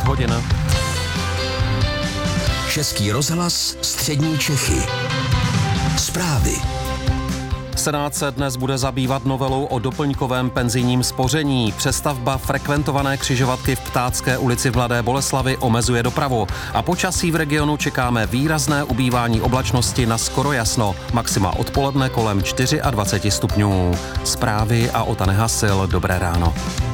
hodin. Český rozhlas Střední Čechy. Zprávy. Senát se dnes bude zabývat novelou o doplňkovém penzijním spoření. Přestavba frekventované křižovatky v Ptácké ulici v Mladé Boleslavi omezuje dopravu. A počasí v regionu čekáme výrazné ubývání oblačnosti na skoro jasno. Maxima odpoledne kolem 24 stupňů. Zprávy a Ota Nehasil. Dobré ráno.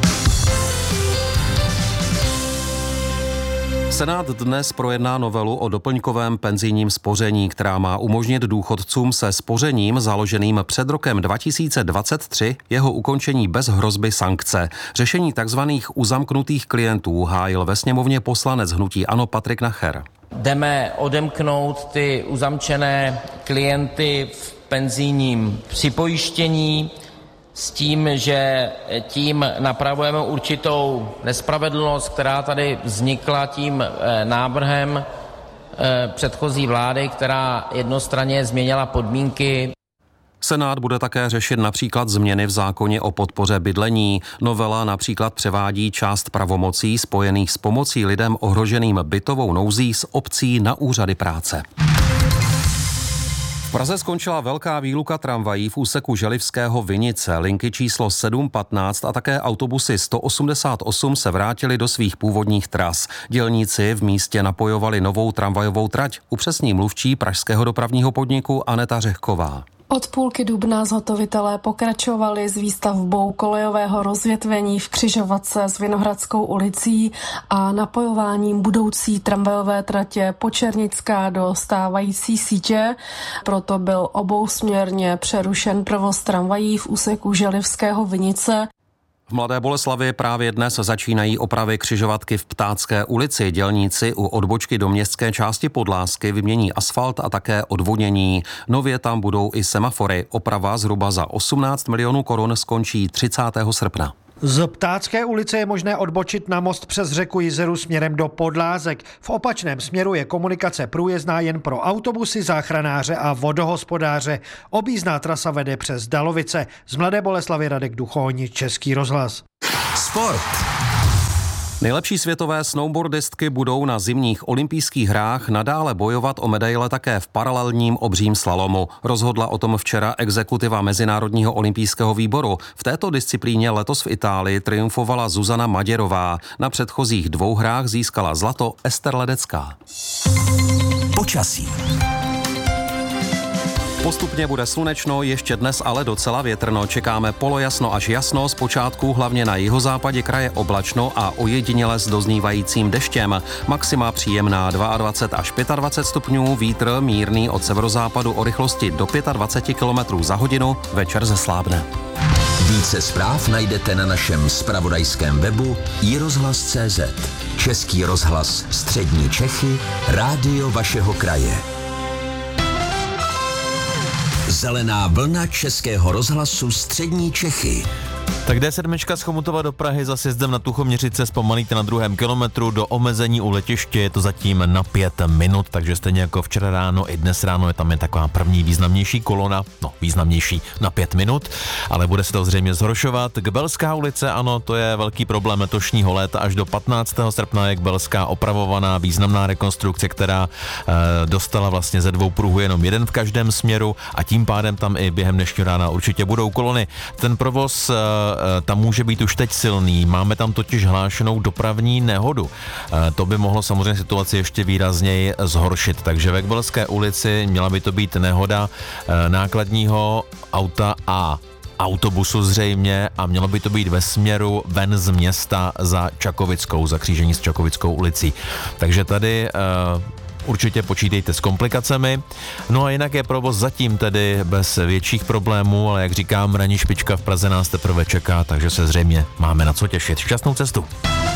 Senát dnes projedná novelu o doplňkovém penzijním spoření, která má umožnit důchodcům se spořením založeným před rokem 2023 jeho ukončení bez hrozby sankce. Řešení takzvaných uzamknutých klientů hájil ve sněmovně poslanec hnutí ANO Patrik Nacher. Jdeme odemknout ty uzamčené klienty v penzijním připojištění s tím, že tím napravujeme určitou nespravedlnost, která tady vznikla tím návrhem předchozí vlády, která jednostranně změnila podmínky. Senát bude také řešit například změny v zákoně o podpoře bydlení. Novela například převádí část pravomocí spojených s pomocí lidem ohroženým bytovou nouzí z obcí na úřady práce. V Praze skončila velká výluka tramvají v úseku Želivského Vinice. Linky číslo 715 a také autobusy 188 se vrátily do svých původních tras. Dělníci v místě napojovali novou tramvajovou trať, upřesní mluvčí pražského dopravního podniku Aneta Řehková. Od půlky dubna zhotovitelé pokračovali s výstavbou kolejového rozvětvení v křižovatce s Vinohradskou ulicí a napojováním budoucí tramvajové tratě Počernická do stávající sítě. Proto byl obousměrně přerušen provoz tramvají v úseku Želivského Vinice. V Mladé Boleslavi právě dnes začínají opravy křižovatky v Ptácké ulici. Dělníci u odbočky do městské části Podlásky vymění asfalt a také odvodnění. Nově tam budou i semafory. Oprava zhruba za 18 milionů korun skončí 30. srpna. Z Ptácké ulice je možné odbočit na most přes řeku Jizeru směrem do Podlázek. V opačném směru je komunikace průjezdná jen pro autobusy, záchranáře a vodohospodáře. Objízdná trasa vede přes Dalovice. Z Mladé Boleslavy Radek Duchoň, Český rozhlas. Sport. Nejlepší světové snowboardistky budou na zimních olympijských hrách nadále bojovat o medaile také v paralelním obřím slalomu. Rozhodla o tom včera exekutiva Mezinárodního olympijského výboru. V této disciplíně letos v Itálii triumfovala Zuzana Maděrová. Na předchozích 2 hrách získala zlato Ester Ledecká. Počasí. Postupně bude slunečno, ještě dnes ale docela větrno. Čekáme polojasno až jasno, zpočátku hlavně na jihozápadě kraje oblačno a ojediněle s doznívajícím deštěm. Maxima příjemná 22 až 25 stupňů, vítr mírný od severozápadu o rychlosti do 25 km za hodinu, večer zeslábne. Více zpráv najdete na našem zpravodajském webu iRozhlas.cz. Český rozhlas Střední Čechy, rádio vašeho kraje. Zelená vlna Českého rozhlasu Střední Čechy. Tak D7 z Chomutova do Prahy za sjezdem na Tuchoměřice zpomalíte na 2. kilometru, do omezení u letiště je to zatím na 5 minut, takže stejně jako včera ráno i dnes ráno je tam taková první významnější kolona, významnější na 5 minut, ale bude se to zřejmě zhoršovat. Kbelská ulice, ano, to je velký problém letošního léta, až do 15. srpna je Kbelská opravovaná významná rekonstrukce, která dostala vlastně ze 2 pruhů jenom jeden v každém směru a tím pádem tam i během dnešního rána určitě budou kolony. Ten provoz tam může být už teď silný. Máme tam totiž hlášenou dopravní nehodu. To by mohlo samozřejmě situaci ještě výrazněji zhoršit. Takže ve Kbelské ulici měla by to být nehoda nákladního auta a autobusu zřejmě a mělo by to být ve směru ven z města za Čakovickou, za křížení s Čakovickou ulicí. Takže tady určitě počítejte s komplikacemi. No a jinak je provoz zatím tedy bez větších problémů, ale jak říkám, ranní špička v Praze nás teprve čeká, takže se zřejmě máme na co těšit. Šťastnou cestu.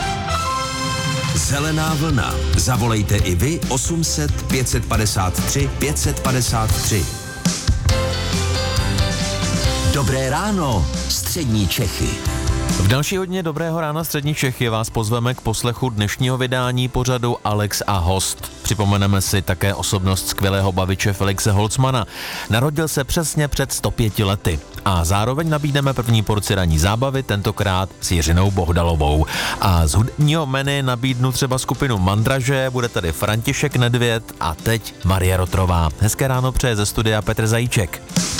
Zelená vlna. Zavolejte i vy 800 553 553. Dobré ráno, Střední Čechy. V další hodině Dobrého rána střední Čechy vás pozveme k poslechu dnešního vydání pořadu Alex a host. Připomeneme si také osobnost skvělého baviče Felixe Holcmana. Narodil se přesně před 105 lety. A zároveň nabídneme první porci ranní zábavy, tentokrát s Jiřinou Bohdalovou. A z hudebního menu nabídnu třeba skupinu Mandraže, bude tady František Nedvěd a teď Marie Rotrová. Hezké ráno přeje ze studia Petr Zajíček.